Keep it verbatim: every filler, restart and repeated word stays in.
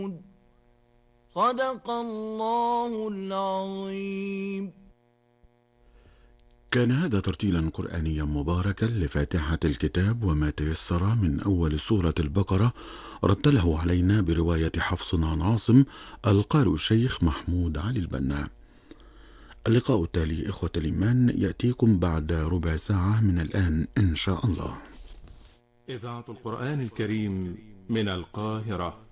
صدق الله العظيم. كان هذا ترتيلا قرآنيا مباركا لفاتحة الكتاب وما تيسر من أول سورة البقرة، رتله علينا برواية حفص عن عاصم، القارئ الشيخ محمود علي البنا. اللقاء التالي إخوة الإيمان يأتيكم بعد ربع ساعة من الآن إن شاء الله. إذاعة القرآن الكريم من القاهرة.